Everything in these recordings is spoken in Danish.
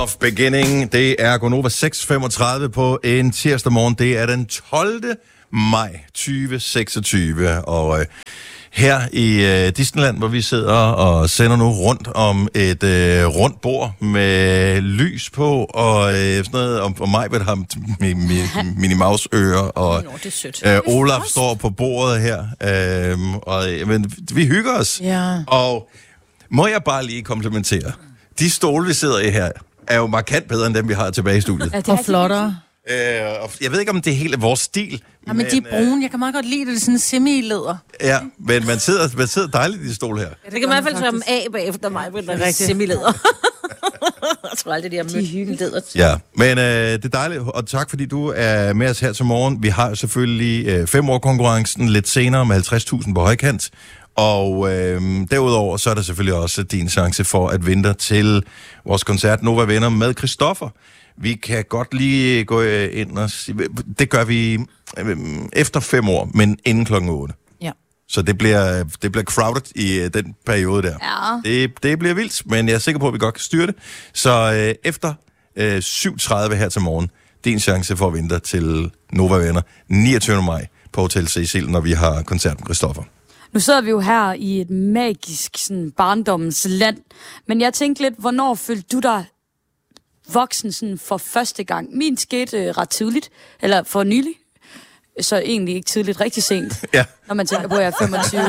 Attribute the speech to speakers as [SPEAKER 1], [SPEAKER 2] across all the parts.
[SPEAKER 1] Of Beginning, det er Gonova 6:35 på en tirsdag morgen. Det er den 12. maj 2026, og her i Disneyland, hvor vi sidder og sender nu rundt om et rundt bord med lys på, og sådan noget, og mig ved har Minnie Mouse ører, og Olaf står på bordet her, og men, vi hygger os. Ja. Og må jeg bare lige komplimentere, de stole, vi sidder i her, er jo markant bedre end dem, vi har tilbage i studiet.
[SPEAKER 2] Ja, det er flottere.
[SPEAKER 1] Jeg ved ikke, om det er helt vores stil.
[SPEAKER 2] Ja, men de er brune. Jeg kan meget godt lide det. Det er sådan semi-læder.
[SPEAKER 1] Ja, men man sidder dejligt i de stol her.
[SPEAKER 3] Ja, det kan man i hvert fald tage dem af bagefter mig, men der er semi-læder. Jeg tror aldrig, de har mødt hyggelæder.
[SPEAKER 1] Ja, men det er dejligt, og tak fordi du er med os her til morgen. Vi har selvfølgelig 5-år-konkurrencen lidt senere med 50.000 på højkant. Og derudover så er der selvfølgelig også din chance for at vinde til vores koncert Nova Venner med Christoffer. Vi kan godt lige gå ind og sige, det gør vi efter 5 år, men inden klokken 8.
[SPEAKER 2] Ja.
[SPEAKER 1] Så det bliver crowded i den periode der.
[SPEAKER 2] Ja.
[SPEAKER 1] Det bliver vildt, men jeg er sikker på, at vi godt kan styre det. Så efter 7:30 her til morgen, din chance for at vinde til Nova Venner 29. maj på Hotel Cecil, når vi har koncert med Christoffer.
[SPEAKER 4] Nu sidder vi jo her i et magisk sådan, barndommens land, men jeg tænkte lidt, hvornår følte du dig voksen sådan, for første gang? Min skete ret tidligt, eller for nylig, så egentlig ikke tidligt, rigtig sent,
[SPEAKER 1] ja.
[SPEAKER 4] Når man tænker på, at jeg er 25.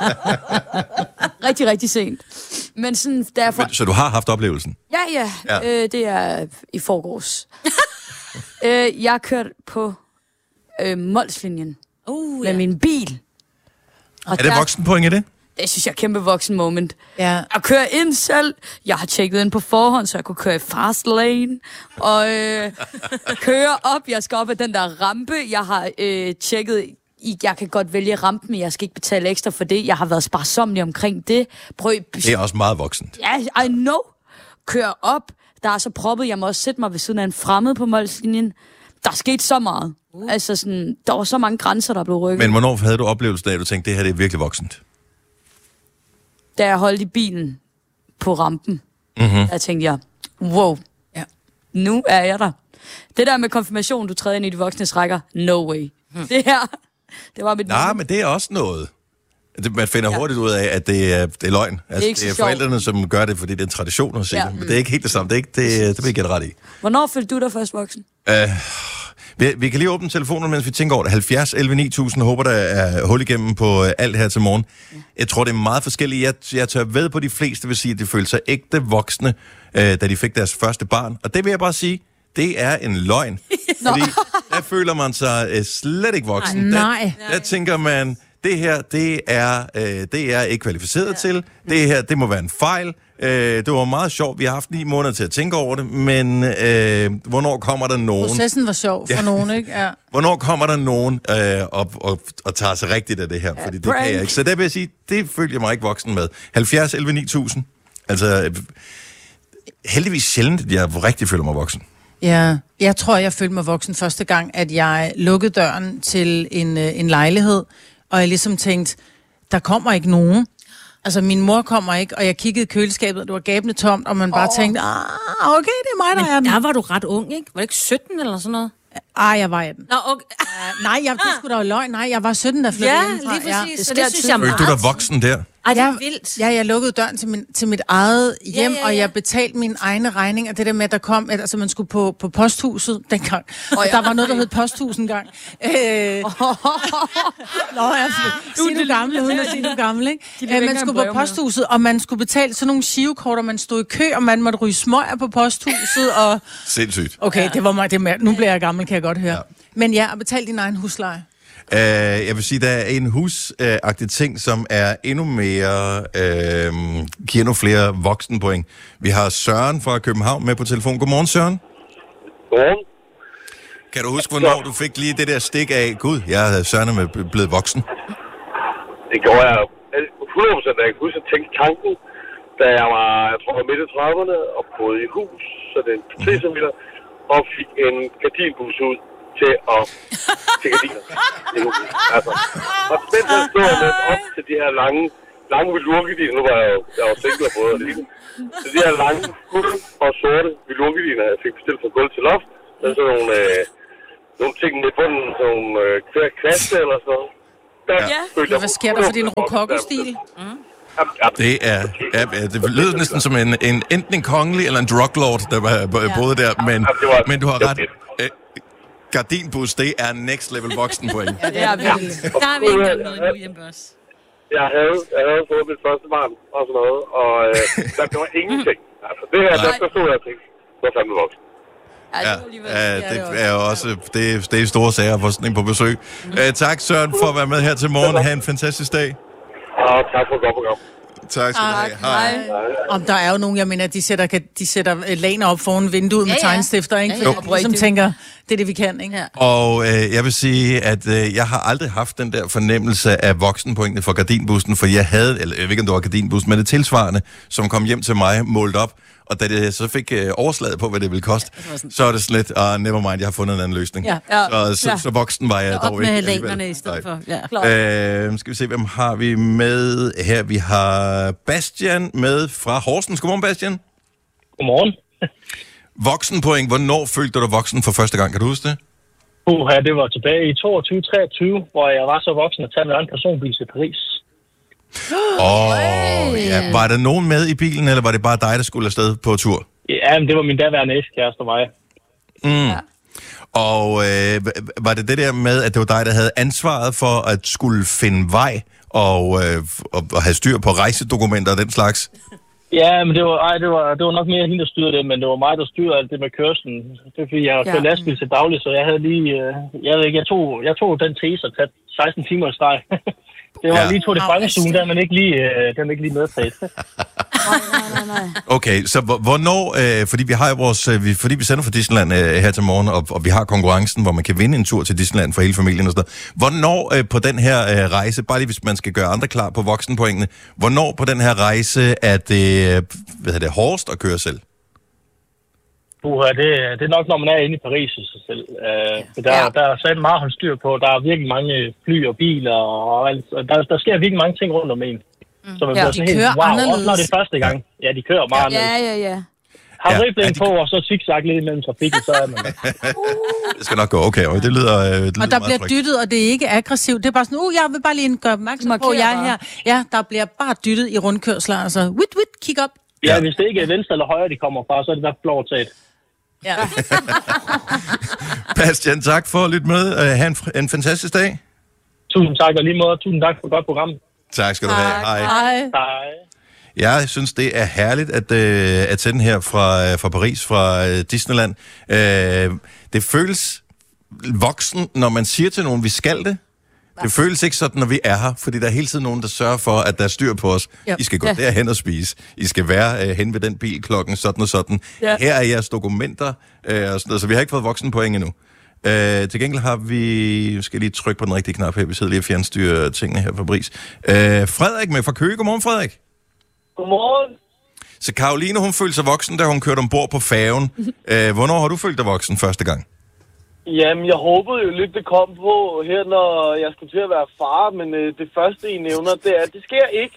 [SPEAKER 4] rigtig, rigtig sent. Men sådan, derfor...
[SPEAKER 1] Så du har haft oplevelsen?
[SPEAKER 4] Ja. Det er i forgårs. Jeg har kørt på Molslinjen med min bil. Og
[SPEAKER 1] er det voksenpoint i det?
[SPEAKER 4] Det synes jeg er kæmpe voksen moment.
[SPEAKER 2] Ja.
[SPEAKER 4] Jeg kører ind selv. Jeg har tjekket ind på forhånd, så jeg kunne køre i fast lane. Og køre op. Jeg skal op ad den der rampe. Jeg har tjekket... Jeg kan godt vælge rampen, men jeg skal ikke betale ekstra for det. Jeg har været sparsommelig omkring det.
[SPEAKER 1] Det er også meget voksent.
[SPEAKER 4] Ja, I know. Kør op. Der er så proppet. Jeg må også sætte mig ved siden af en fremmed på Molslinjen. Der er sket så meget. Altså sådan, der var så mange grænser, der blev rykket.
[SPEAKER 1] Men hvornår havde du oplevelsen af, at du tænkte, det her det er virkelig voksent?
[SPEAKER 4] Da jeg holdt i bilen på rampen, der tænkte jeg, wow, nu er jeg der. Det der med konfirmation, du træder ind i de voksnes rækker, no way. Det her, det var mit...
[SPEAKER 1] Nej, men det er også noget. Man finder hurtigt ud af, at det er løgn. Altså, det er forældrene, som gør det, fordi det er en tradition at se det. Men det er ikke helt det samme. Det vil jeg gætte ret i.
[SPEAKER 4] Hvornår følte du dig først voksen?
[SPEAKER 1] Vi kan lige åbne telefonen, mens vi tænker over det. 70 11 9000. Håber, der er hul igennem på alt her til morgen. Jeg tror, det er meget forskelligt. Jeg tør ved på, de fleste vil sige, at de følte sig ægte voksne, da de fik deres første barn. Og det vil jeg bare sige, det er en løgn. Fordi der føler man sig slet ikke voksen.
[SPEAKER 2] Nej.
[SPEAKER 1] Der tænker man, det her, det er ikke kvalificeret til. Det her, det må være en fejl. Det var meget sjovt. Vi har haft 9 måneder til at tænke over det, men hvornår kommer der nogen...
[SPEAKER 2] Processen var sjov for nogen, ikke? Ja.
[SPEAKER 1] Hvornår kommer der nogen og tager sig rigtigt af det her? Fordi det kan jeg ikke. Så der vil jeg sige, det følger jeg mig ikke voksen med. 70 11 9000. Altså, heldigvis sjældent, at jeg rigtig føler mig voksen.
[SPEAKER 2] Ja, jeg tror, jeg følte mig voksen første gang, at jeg lukkede døren til en lejlighed, og jeg ligesom tænkte, der kommer ikke nogen. Altså, min mor kommer ikke, og jeg kiggede i køleskabet, og det var gabende tomt, og man bare tænkte, okay, det er mig, der er den.
[SPEAKER 3] Der var du ret ung, ikke? Var det ikke 17 eller sådan noget?
[SPEAKER 2] Jeg var 18.
[SPEAKER 3] Nå, okay.
[SPEAKER 2] Nej, det skulle da jo løgn. Nej, jeg var 17, der flyttede
[SPEAKER 3] hjemmefra.
[SPEAKER 2] Lige præcis.
[SPEAKER 3] Ja, så det synes jeg
[SPEAKER 1] Følte du dig voksen der?
[SPEAKER 3] Ej, det er vildt.
[SPEAKER 2] Ja, jeg lukkede døren til mit eget hjem, og jeg betalte min egne regning, og det der med, at der kom, altså man skulle på posthuset dengang. Og der var noget, der hed posthus engang. Nå, sig du gammel, uden at sige du gammel, ikke? Man skulle på posthuset, og man skulle betale sådan nogle shivekort, og man stod i kø, og man måtte ryge smøger på posthuset, og...
[SPEAKER 1] Sindssygt.
[SPEAKER 2] Okay, det var mig, nu bliver jeg gammel, kan jeg godt høre. Ja. Men ja, og betale din egen husleje.
[SPEAKER 1] Jeg vil sige, der er en husagtig ting, som er endnu mere, giver endnu flere voksenpoint. Vi har Søren fra København med på telefon. Godmorgen, Søren.
[SPEAKER 5] Godmorgen.
[SPEAKER 1] Kan du huske, hvornår du fik lige det der stik af, Gud, jeg er Søren blevet voksen?
[SPEAKER 5] Det gjorde jeg 100%, jeg kan huske at tænke tanken, da jeg var, midt i 30'erne, og boede i hus, så det er en 3 cm, og fik en gardinbus ud til gardiner. Altså. Og den her stod med op til de her lange velurgardiner, nu var jeg var single og både og det hele. Så de her lange, gule og sorte velurgardiner, jeg fik bestilt fra gulv til loft. Der er sådan nogle ting nede på den, sådan nogle kvaste eller sådan noget.
[SPEAKER 2] Hvad sker der for din rokoko-stil?
[SPEAKER 1] Det lyder næsten som enten en kongelig eller en druglord, der boede der, men du har ret. Gardinbus, det er next level voksenpoint.
[SPEAKER 3] Ja, det er virkelig. Der har vi ikke engang noget nu hjemme også.
[SPEAKER 5] Jeg havde fået mit første barn og sådan noget, og der var ingenting. Altså, det her, der stod jeg og tænkte, det var fandme voksen.
[SPEAKER 1] Det er jo også det er store sager for sådan en på besøg. Tak, Søren, for at være med her til morgen. Ha' en fantastisk dag.
[SPEAKER 5] Og tak for et godt program.
[SPEAKER 1] Tak skal du have. Hej.
[SPEAKER 2] Om der er jo nogen, jeg mener, de sætter laner op foran vinduet med tegnstifter, ikke? Som tænker, det er det, vi kan, ikke? Ja.
[SPEAKER 1] Og jeg vil sige, at jeg har aldrig haft den der fornemmelse af voksenpointene for gardinbussen, for jeg havde, eller jeg ved ikke, om det var gardinbussen, men det tilsvarende, som kom hjem til mig, målt op. Og da det så fik overslaget på, hvad det ville koste, så er det slet, never mind, jeg har fundet en anden løsning. Så voksen var jeg dog ikke.
[SPEAKER 3] Op med lanerne i stedet for.
[SPEAKER 1] Skal vi se, hvem har vi med her? Vi har Bastian med fra Horsens. Godmorgen, Bastian.
[SPEAKER 6] Godmorgen.
[SPEAKER 1] Voksenpoint. Hvornår følte du dig voksen for første gang? Kan du huske det?
[SPEAKER 6] Det var tilbage i 22-23, hvor jeg var så voksen at tage min egen personbil til Paris.
[SPEAKER 1] Ja. Var der nogen med i bilen, eller var det bare dig, der skulle afsted på tur?
[SPEAKER 6] Ja, men det var min daværende ekskæreste og mig.
[SPEAKER 1] Og var det der med, at det var dig, der havde ansvaret for at skulle finde vej og have styr på rejsedokumenter og den slags?
[SPEAKER 6] Ja, men det var nok mere hende, der styrede det, men det var mig, der styrede alt det med kørslen. Det er fordi, jeg har kørt lastbil til daglig, så jeg havde lige... jeg tog den tese og taget 16 timer i streg. Det var lige Tour de France-ugen, der er man ikke lige medtaget.
[SPEAKER 3] Nej.
[SPEAKER 1] Okay, så hvornår, fordi vi har jo fordi vi sender fra Disneyland her til morgen, og vi har konkurrencen, hvor man kan vinde en tur til Disneyland for hele familien og sådan noget. Hvornår på den her rejse, bare lige hvis man skal gøre andre klar på voksenpointene, hvornår på den her rejse er det hårdest at køre selv?
[SPEAKER 6] Det er nok, når man er inde i Paris i sig selv. Der er så meget holdt styr på. Der er virkelig mange fly og biler, og alt. Der sker virkelig mange ting rundt om en. Så man bliver sådan helt, wow, også når det er første gang. Ja, de kører meget anderledes.
[SPEAKER 4] Ja.
[SPEAKER 6] Har riblæn på, og så zigzag lidt imellem trafikken, så er man...
[SPEAKER 1] Det skal nok gå okay, og det lyder
[SPEAKER 2] og der bliver dyttet, og det er ikke aggressivt. Det er bare sådan, jeg vil bare lige gøre opmærksom på, jeg er her. Ja, der bliver bare dyttet i rundkørsler, altså, kig op.
[SPEAKER 6] Ja, hvis det ikke er venstre eller højre, de kommer fra, så er det i hvert fald overtaget.
[SPEAKER 2] Ja.
[SPEAKER 1] Bastian, tak for at lytte med. Ha' en fantastisk dag.
[SPEAKER 6] Tusind tak, og lige måde. Tusind tak for et godt program.
[SPEAKER 1] Tak skal du have.
[SPEAKER 2] Hej.
[SPEAKER 1] Jeg synes, det er herligt at sende her fra Paris, fra Disneyland. Det føles voksen, når man siger til nogen, vi skal det. Det føles ikke sådan, når vi er her, fordi der er hele tiden nogen, der sørger for, at der er styr på os. Yep. I skal gå derhen og spise. I skal være hen ved den bil klokken sådan og sådan. Yep. Her er jeres dokumenter, og sådan noget, så vi har ikke fået voksenpoint endnu. Til gengæld har vi... skal lige trykke på den rigtige knap her. Vi sidder lige og fjernstyrer tingene her på Paris. Frederik med fra Køge. Godmorgen, Frederik.
[SPEAKER 6] Godmorgen.
[SPEAKER 1] Så Karoline, hun følte sig voksen, da hun kørte ombord på færgen. Hvornår har du følt dig voksen første gang?
[SPEAKER 7] Jamen, jeg håbede jo lidt, det kom på her, når jeg skal til at være far, men det første, I nævner, det er, at det sker ikke.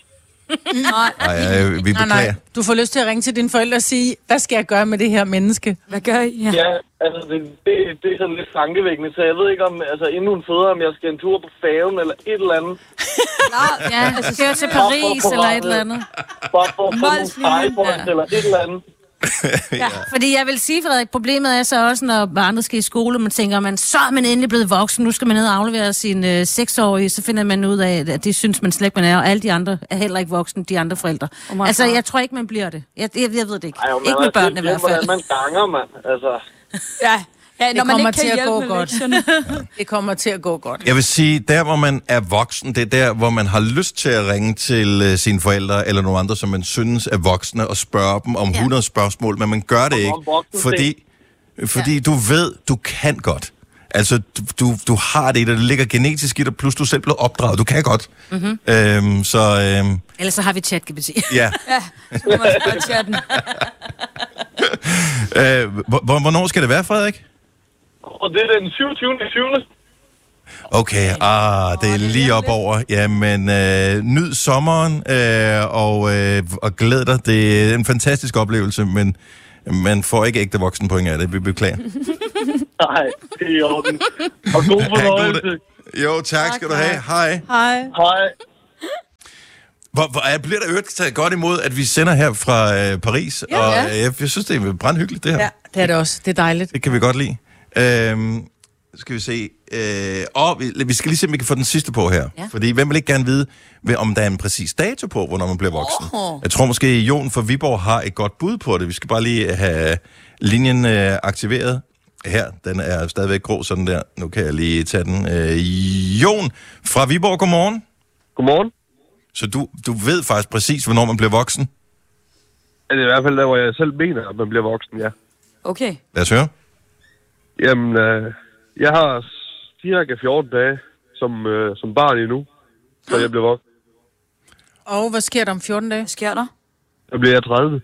[SPEAKER 1] Nej, vi beklager.
[SPEAKER 2] Nej. Du får lyst til at ringe til din forældre og sige, hvad skal jeg gøre med det her menneske?
[SPEAKER 4] Hvad gør I?
[SPEAKER 7] Ja, altså, det er sådan lidt tankevækkende, så jeg ved ikke om, altså, inden hun føder, om jeg skal en tur på færgen eller et eller andet.
[SPEAKER 3] Ja, altså, skal jeg til Paris eller et eller andet.
[SPEAKER 7] Bare for at få nogle fejlpoint eller et eller andet.
[SPEAKER 3] Ja, fordi jeg vil sige, Frederik, problemet er så også, når andre skal i skole, man tænker, så er man endelig blevet voksen, nu skal man ned og aflevere sin 6-årige, så finder man ud af, at det synes man slet ikke, man er, og alle de andre er heller ikke voksen, de andre forældre. Altså, jeg tror ikke, man bliver det. Jeg ved det ikke.
[SPEAKER 7] Ej,
[SPEAKER 3] ikke med børnene i hvert fald.
[SPEAKER 7] Man ganger, mand. Altså...
[SPEAKER 4] Ja, når man ikke kan hjælpe
[SPEAKER 2] godt. Det kommer til at gå godt.
[SPEAKER 1] Jeg vil sige, der hvor man er voksen, det er der, hvor man har lyst til at ringe til sine forældre eller nogle andre, som man synes er voksne, og spørge dem om 100 spørgsmål, men man gør det ikke, fordi du ved, du kan godt. Altså, du har det i dig, det ligger genetisk i dig, plus du selv blev opdraget, du kan godt.
[SPEAKER 3] Mm-hmm. Ellers så har vi ChatGPT.
[SPEAKER 1] Ja.
[SPEAKER 4] Så må man spørge chatten.
[SPEAKER 1] Hvornår skal det være, Frederik?
[SPEAKER 7] Og det er den 27.
[SPEAKER 1] Okay, det er lige op over. Jamen, nyd sommeren, og glæd dig. Det er en fantastisk oplevelse, men man får ikke ægte voksenpoint af det. Vi beklager.
[SPEAKER 7] Nej, det er i orden. Og god fornøjelse.
[SPEAKER 1] Jo, tak skal du have. Hej.
[SPEAKER 2] Hej.
[SPEAKER 7] Hej.
[SPEAKER 1] Hvor bliver der øvrigt taget godt imod, at vi sender her fra Paris, og jeg synes, det er brandhyggeligt, det her.
[SPEAKER 2] Ja, det er det også. Det er dejligt.
[SPEAKER 1] Det kan vi godt lide. Skal vi se. Vi skal lige se, om vi kan få den sidste på her. Ja. Fordi hvem vil ikke gerne vide, om der er en præcis dato på, hvornår man bliver voksen? Jeg tror måske, Jon fra Viborg har et godt bud på det. Vi skal bare lige have linjen aktiveret. Her, den er stadigvæk grå sådan der. Nu kan jeg lige tage den. Jon fra Viborg, godmorgen.
[SPEAKER 5] Godmorgen.
[SPEAKER 1] Så du ved faktisk præcis, hvornår man bliver voksen?
[SPEAKER 5] Det er i hvert fald der, hvor jeg selv mener, at man bliver voksen, ja.
[SPEAKER 4] Okay.
[SPEAKER 1] Lad os høre.
[SPEAKER 5] Jamen, jeg har cirka 14 dage som barn endnu, så jeg bliver voksen.
[SPEAKER 2] Og hvad sker der om 14 dage?
[SPEAKER 4] Hvad sker der?
[SPEAKER 5] Så bliver jeg 30.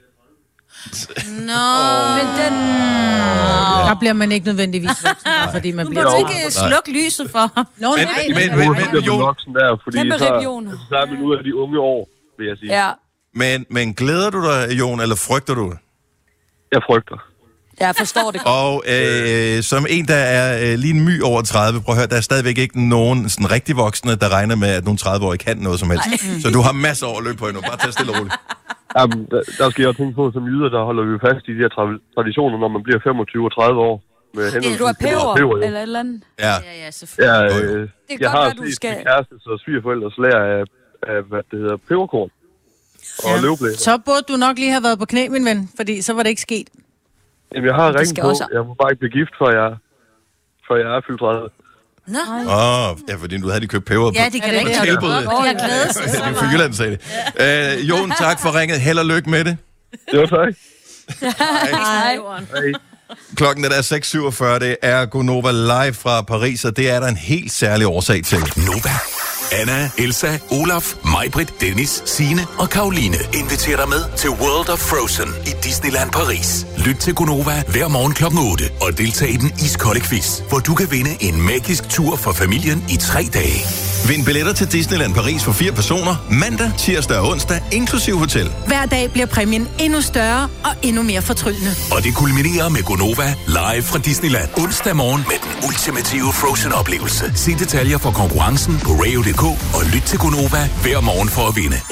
[SPEAKER 4] Men den...
[SPEAKER 2] Der bliver man ikke nødvendigvis voksen, fordi man bliver...
[SPEAKER 3] Du må ikke slukke lyset for ham.
[SPEAKER 2] Nå, nej.
[SPEAKER 5] Men jeg bliver voksen der, fordi
[SPEAKER 4] Kæmpe region.
[SPEAKER 5] så er man ud af de unge år, vil jeg sige.
[SPEAKER 4] Ja,
[SPEAKER 1] Men glæder du dig, Jon, eller frygter du det?
[SPEAKER 5] Jeg frygter.
[SPEAKER 4] jeg forstår det godt.
[SPEAKER 1] Og som en, der er lige en my over 30, prøv at høre, der er stadigvæk ikke nogen sådan rigtig voksne, der regner med, at nogle 30-årige kan noget som helst. Så du har masser over at løbe på endnu. Bare tag stille og roligt.
[SPEAKER 5] Jamen, der skal jeg tænke på, som jyder, der holder vi fast i de her traditioner, når man bliver 25 og 30 år. Med
[SPEAKER 4] Du har peber,
[SPEAKER 5] jo.
[SPEAKER 4] eller et eller andet.
[SPEAKER 1] Ja.
[SPEAKER 3] Ja, selvfølgelig.
[SPEAKER 4] Det er
[SPEAKER 5] Jeg
[SPEAKER 4] godt
[SPEAKER 5] har
[SPEAKER 4] være, du
[SPEAKER 5] set
[SPEAKER 4] skal...
[SPEAKER 5] min kærestes og svigerforældres lærer af, hvad det hedder, peberkorn og løvblæser.
[SPEAKER 2] Så burde du nok lige have været på knæ, min ven, fordi så var det ikke sket.
[SPEAKER 5] Jamen, jeg har ringet på.
[SPEAKER 4] også...
[SPEAKER 5] Jeg må bare ikke blive gift, før jeg er fyldt 30.
[SPEAKER 3] Nå.
[SPEAKER 1] Ja, fordi du havde lige købt peber på.
[SPEAKER 3] Ja, det kan ikke have
[SPEAKER 1] tilbud.
[SPEAKER 3] det. Jeg glæder sig.
[SPEAKER 1] Det er for Jylland, sagde det. Jon, tak for ringet. Held og lykke med det.
[SPEAKER 5] Jo, tak.
[SPEAKER 3] Hej.
[SPEAKER 5] Hej.
[SPEAKER 1] Klokken er 6:47. Det er Gonova live fra Paris, og det er der en helt særlig årsag til.
[SPEAKER 8] Nova. Anna, Elsa, Olaf, Majbrit, Dennis, Signe og Karoline inviterer dig med til World of Frozen i Disneyland Paris. Lyt til Gonova hver morgen kl. 8 og deltag i den iskolde quiz, hvor du kan vinde en magisk tur for familien i 3 dage.
[SPEAKER 1] Vind billetter til Disneyland Paris for 4 personer, mandag, tirsdag og onsdag, inklusiv hotel.
[SPEAKER 2] Hver dag bliver præmien endnu større og endnu mere fortryllende.
[SPEAKER 8] Og det kulminerer med Gonova live fra Disneyland onsdag morgen med den ultimative Frozen-oplevelse. Se detaljer for konkurrencen på radio.dk og lyt til Gonova hver morgen for at vinde.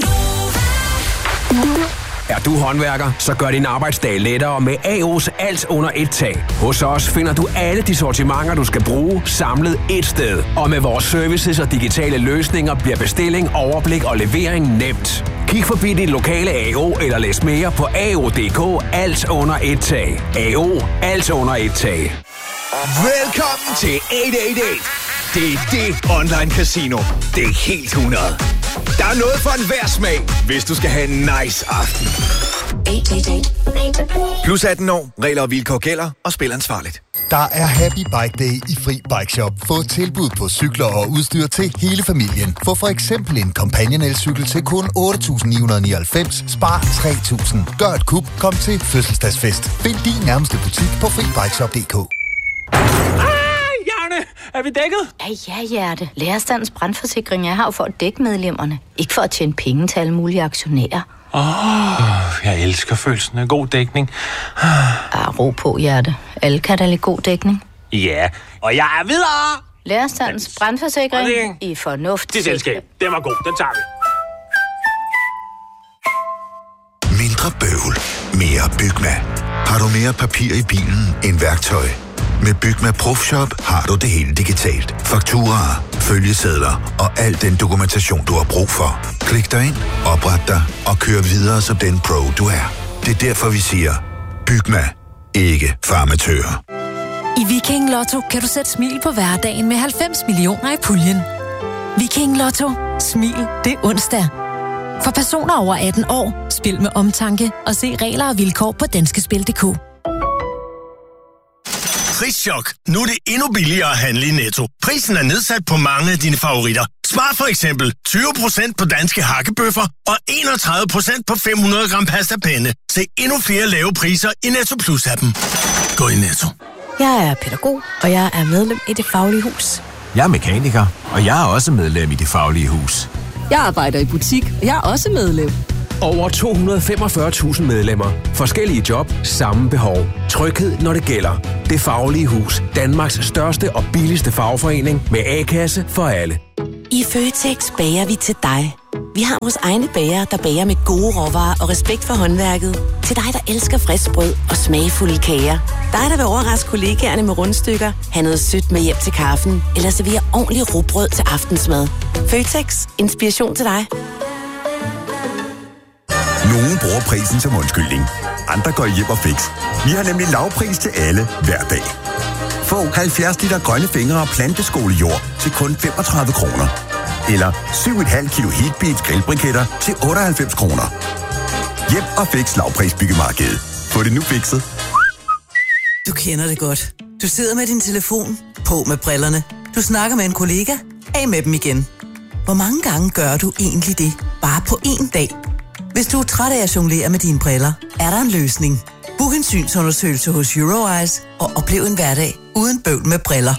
[SPEAKER 9] Er du håndværker, så gør din arbejdsdag lettere med AO's alt under et tag. Hos os finder du alle de sortimenter, du skal bruge, samlet et sted. Og med vores services og digitale løsninger bliver bestilling, overblik og levering nemt. Kig forbi din lokale AO eller læs mere på AO.dk. Alt under et tag. AO. Alt under et tag.
[SPEAKER 10] Velkommen til 888. Det er det online casino. Det er helt 100. Der er noget for enhver smag, hvis du skal have en nice aften. 888. Plus 18 år, regler og vilkår gælder, og spil ansvarligt.
[SPEAKER 11] Der er Happy Bike Day i Fri Bike Shop. Få tilbud på cykler og udstyr til hele familien. Få for eksempel en Companion elcykel til kun 8.999. Spar 3.000. Gør et kup. Kom til fødselsdagsfest. Find din nærmeste butik på FriBikeShop.dk.
[SPEAKER 12] Er vi dækket?
[SPEAKER 13] Ja, hjerte. Lærerstandens brandforsikring er her for at dække medlemmerne. Ikke for at tjene penge til alle mulige aktionærer.
[SPEAKER 12] Jeg elsker følelsen af god dækning.
[SPEAKER 13] Ro på, hjerte. Alle kan da lide god dækning.
[SPEAKER 12] Ja, og jeg er videre!
[SPEAKER 13] Lærerstandens brandforsikring i fornuft.
[SPEAKER 12] Det selskab, den var god, den tager vi.
[SPEAKER 8] Mindre bøvl, mere Bygma. Har du mere papir i bilen end værktøj? Med Bygma ProFshop har du det hele digitalt. Fakturaer, følgesedler og al den dokumentation, du har brug for. Klik dig ind, opret dig og kør videre som den pro, du er. Det er derfor, vi siger, Bygma. Ikke farmatører.
[SPEAKER 14] I Viking Lotto kan du sætte smil på hverdagen med 90 millioner i puljen. Viking Lotto. Smil, det er onsdag. For personer over 18 år, spil med omtanke og se regler og vilkår på danskespil.dk.
[SPEAKER 10] Prischok. Nu er det endnu billigere at handle i Netto. Prisen er nedsat på mange af dine favoritter. Smart for eksempel 20% på danske hakkebøffer og 31% på 500 gram pasta penne. Se endnu flere lave priser i Netto Plus-appen. Gå i Netto.
[SPEAKER 15] Jeg er pædagog, og jeg er medlem i Det Faglige Hus. Jeg er mekaniker, og jeg er også medlem i Det Faglige Hus.
[SPEAKER 16] Jeg arbejder i butik, og jeg er også medlem.
[SPEAKER 9] Over 245.000 medlemmer. Forskellige job, samme behov. Tryghed, når det gælder. Det Faglige Hus. Danmarks største og billigste fagforening med A-kasse for alle.
[SPEAKER 17] I Føtex bager vi til dig. Vi har vores egne bager, der bager med gode råvarer og respekt for håndværket. Til dig, der elsker frisk brød og smagfulde kager. Dig, der vil overraske kollegaerne med rundstykker, have noget sødt med hjem til kaffen, eller servere ordentligt rugbrød til aftensmad. Føtex. Inspiration til dig.
[SPEAKER 18] Nogen bruger prisen som undskyldning. Andre går hjem og fix. Vi har nemlig lavpris til alle hver dag. Få 70 liter grønne fingre og planteskolejord til kun 35 kroner. Eller 7,5 kilo Heatbeats grillbriketter til 98 kroner. Hjem og fix lavpris byggemarkedet. Få det nu fikset.
[SPEAKER 19] Du kender det godt. Du sidder med din telefon, på med brillerne. Du snakker med en kollega, af med dem igen. Hvor mange gange gør du egentlig det? Bare på én dag. Hvis du er træt af at jonglere med dine briller, er der en løsning. Book en synsundersøgelse hos Euroeyes og oplev en hverdag uden bøvl med briller.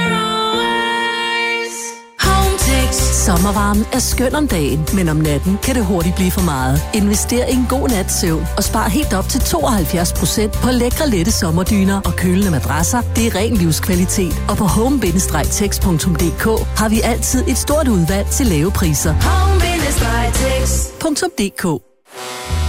[SPEAKER 16] Sommervarmen er skøn om dagen, men om natten kan det hurtigt blive for meget. Invester i en god nats søvn og spar helt op til 72% på lækre lette sommerdyner og kølende madrasser. Det er ren livskvalitet. Og på home-tex.dk har vi altid et stort udvalg til lave priser.
[SPEAKER 20] Home-tex.dk